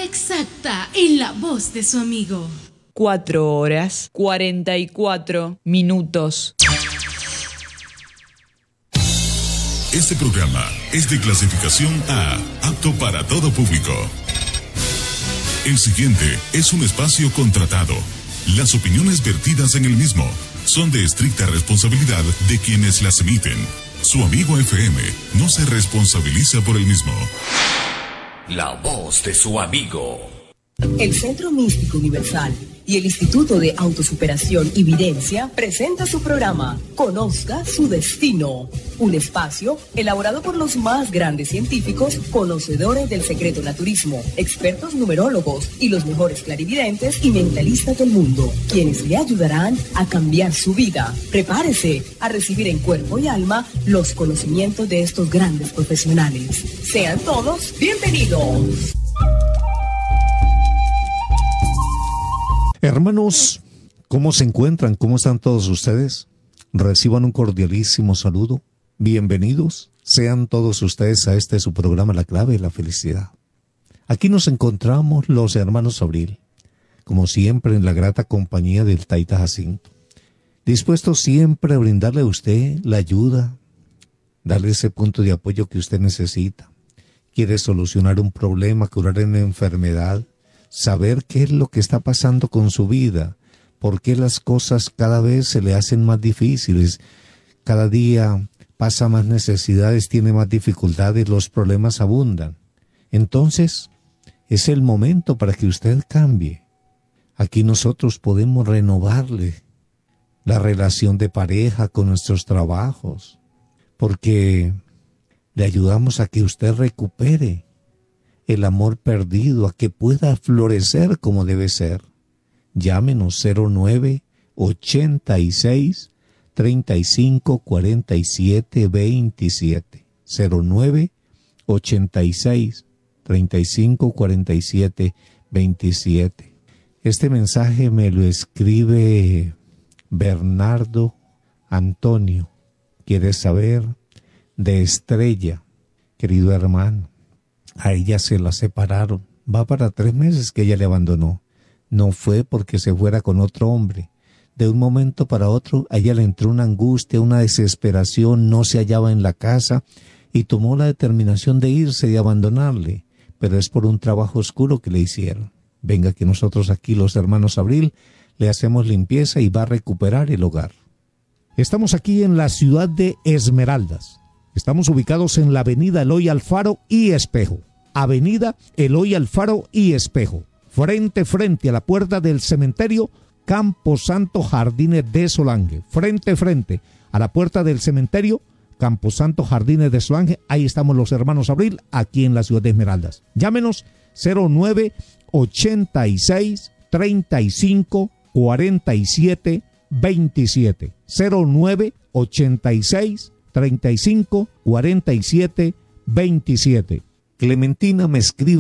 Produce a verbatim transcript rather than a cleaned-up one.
exacta en la voz de su amigo. Cuatro horas, cuarenta y cuatro minutos. Este programa es de clasificación A, apto para todo público. El siguiente es un espacio contratado. Las opiniones vertidas en el mismo son de estricta responsabilidad de quienes las emiten. Su amigo F M no se responsabiliza por el mismo. La voz de su amigo. El Centro Místico Universal y el Instituto de Autosuperación y Videncia presenta su programa Conozca su Destino, un espacio elaborado por los más grandes científicos, conocedores del secreto naturismo, expertos numerólogos y los mejores clarividentes y mentalistas del mundo, quienes le ayudarán a cambiar su vida. Prepárese a recibir en cuerpo y alma los conocimientos de estos grandes profesionales. Sean todos bienvenidos. Hermanos, ¿cómo se encuentran? ¿Cómo están todos ustedes? Reciban un cordialísimo saludo. Bienvenidos sean todos ustedes a este su programa La Clave de la Felicidad. Aquí nos encontramos los hermanos Abril, como siempre en la grata compañía del Taita Jacinto, dispuestos siempre a brindarle a usted la ayuda, darle ese punto de apoyo que usted necesita. Quiere solucionar un problema, curar una enfermedad, saber qué es lo que está pasando con su vida, por qué las cosas cada vez se le hacen más difíciles, cada día pasa más necesidades, tiene más dificultades, los problemas abundan. Entonces, es el momento para que usted cambie. Aquí nosotros podemos renovarle la relación de pareja con nuestros trabajos, porque le ayudamos a que usted recupere el amor perdido, a que pueda florecer como debe ser. Llámenos cero nueve ochenta y seis treinta y cinco cuarenta y siete veintisiete. cero nueve ochenta y seis treinta y cinco cuarenta y siete veintisiete. Este mensaje me lo escribe Bernardo Antonio. Quiere saber de Estrella, querido hermano. A ella se la separaron. Va para tres meses que ella le abandonó. No fue porque se fuera con otro hombre. De un momento para otro, a ella le entró una angustia, una desesperación, no se hallaba en la casa y tomó la determinación de irse y abandonarle. Pero es por un trabajo oscuro que le hicieron. Venga que nosotros aquí, los hermanos Abril, le hacemos limpieza y va a recuperar el hogar. Estamos aquí en la ciudad de Esmeraldas. Estamos ubicados en la avenida Eloy Alfaro y Espejo. Avenida Eloy Alfaro y Espejo. Frente, frente a la puerta del cementerio Camposanto Jardines de Solange. Frente, frente a la puerta del cementerio Camposanto Jardines de Solange. Ahí estamos los hermanos Abril, aquí en la ciudad de Esmeraldas. Llámenos cero nueve ochenta y seis treinta y cinco cuarenta y siete veintisiete. cero nueve ochenta y seis treinta y cinco cuarenta y siete veintisiete. Clementina me escribe